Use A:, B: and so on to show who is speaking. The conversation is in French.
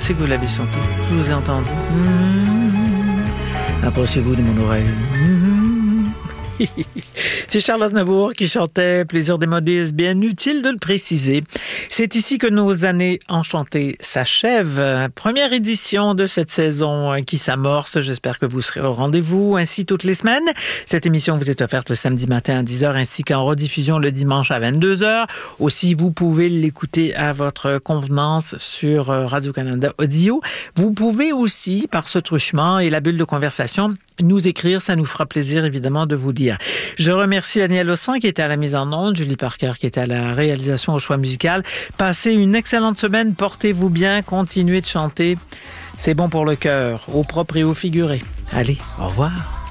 A: sais que vous l'avez chanté. Je vous ai entendu. Approchez-vous de mon oreille. C'est Charles Aznavour qui chantait Plaisir des modestes, bien utile de le préciser. C'est ici que nos années enchantées s'achèvent. Première édition de cette saison qui s'amorce. J'espère que vous serez au rendez-vous ainsi toutes les semaines. Cette émission vous est offerte le samedi matin à 10h ainsi qu'en rediffusion le dimanche à 22h. Aussi, vous pouvez l'écouter à votre convenance sur Radio-Canada Audio. Vous pouvez aussi, par ce truchement et la bulle de conversation, nous écrire. Ça nous fera plaisir, évidemment, de vous lire. Je remercie Daniel Ossan qui était à la mise en onde, Julie Parker qui était à la réalisation au choix musical. Passez une excellente semaine, portez-vous bien, continuez de chanter. C'est bon pour le cœur, au propre et au figuré. Allez, au revoir.